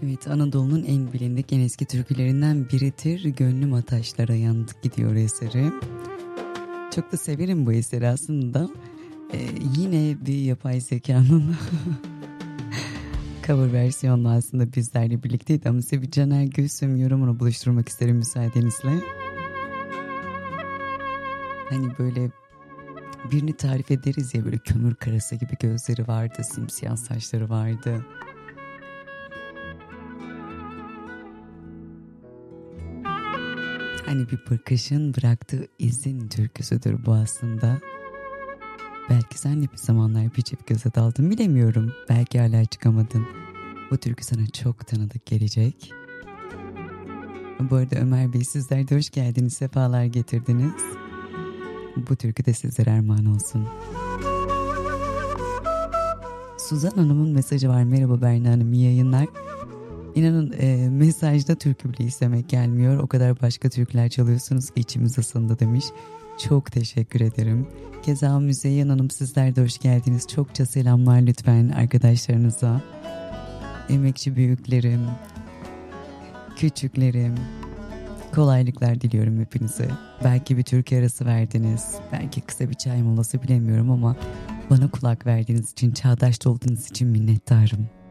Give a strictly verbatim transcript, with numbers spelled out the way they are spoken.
Evet, Anadolu'nun en bilindik, en eski türkülerinden biridir. Gönlüm ataşlara yandı gidiyor eseri. Çok da severim bu eseri aslında. Ee, yine bir yapay zekanın cover versiyonlu aslında bizlerle birlikteydi. Ama size bir Caner Gülsüm yorumunu buluşturmak isterim müsaadenizle. Hani böyle birini tarif ederiz ya, böyle kömür karası gibi gözleri vardı, simsiyah saçları vardı. Hani bir bakışın bıraktığı izin türküsüdür bu aslında. Belki sen de bir zamanlar bir çift göze daldın, bilemiyorum. Belki hala çıkamadın. Bu türkü sana çok tanıdık gelecek. Bu arada Ömer Bey, sizler de hoş geldiniz, sefalar getirdiniz. Bu türkü de sizlere armağan olsun. Suzan Hanım'ın mesajı var. Merhaba Berna Hanım, iyi yayınlar. İnanın e, mesajda türkü bile istemek gelmiyor. O kadar başka türküler çalıyorsunuz ki içimiz ısındı demiş. Çok teşekkür ederim. Keza Müzeyyen Hanım, sizler de hoş geldiniz. Çokça selamlar lütfen arkadaşlarınıza. Emekçi büyüklerim, küçüklerim, kolaylıklar diliyorum hepinize. Belki bir türkü arası verdiniz, belki kısa bir çay molası, bilemiyorum ama bana kulak verdiğiniz için, çağdaş olduğunuz için minnettarım.